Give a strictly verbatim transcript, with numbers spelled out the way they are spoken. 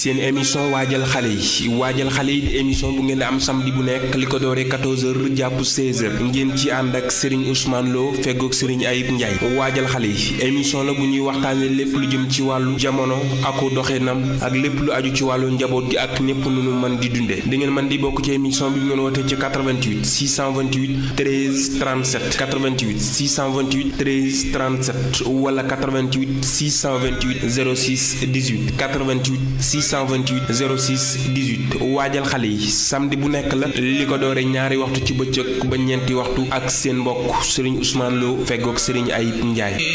seen émission waajal xale yi waajal xale yi di émission bu ngeen di am samedi bu nekk li ko dooree quatorze heures jàpp seize heures ngeen ci ànd ak Serigne Ousmane Lo feggoog Serigne Ayib Ndiaye waajal xale yi émission la bu ñuy waxtaanee lépp lu jëm ci wàllu jamono ak doxinam ak lépp lu aju ci wàllu njaboot gi ak ñépp nu nu mën di dundee di ngeen mën di bokk ci émission bi ngeen woote ci quatre-vingt-huit six cent vingt-huit treize trente-sept quatre-vingt-huit six cent vingt-huit treize trente-sept wala quatre-vingt-huit six cent vingt-huit zéro six dix-huit quatre-vingt-huit six cent vingt-huit zéro six dix-huit waajal xale yi samedi bu nekk la li ko doore ñaari waxtu ci bëccëg ba ñeenti waxtu ak seen mbokk Serigne Ousmane Lo feggoog Serigne Ayib Ndiaye.